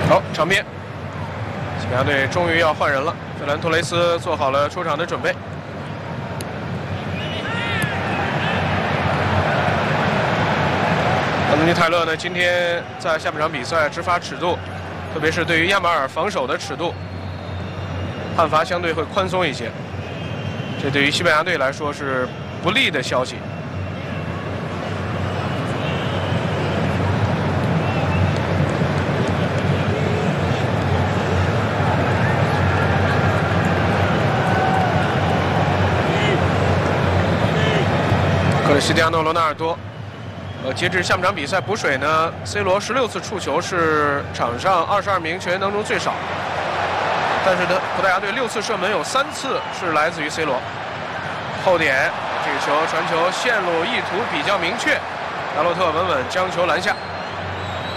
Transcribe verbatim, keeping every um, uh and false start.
好，场边，西班牙队终于要换人了，费兰托雷斯做好了出场的准备。安东尼泰勒呢，今天在下半场比赛执法尺度，特别是对于亚马尔防守的尺度，判罚相对会宽松一些，这对于西班牙队来说是不利的消息。 克里斯蒂亚诺·罗纳尔多，呃，截至下半场比赛补水呢 ，C 罗十六次触球是场上二十二名球员当中最少，但是呢，葡萄牙队六次射门有三次是来自于 C 罗。后点，这个球传球线路意图比较明确，达洛特稳稳将球拦下。